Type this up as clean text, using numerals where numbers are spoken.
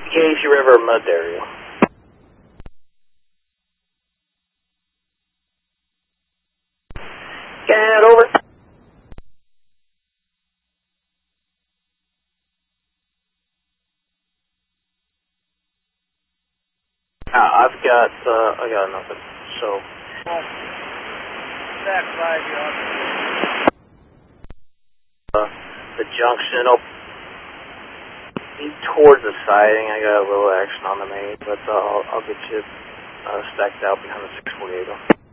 Casey River, Mud area. Cat, over. I got nothing, so. Back 5 yards. The junction, towards the siding, I got a little action on the main, but I'll get you stacked out behind the 648.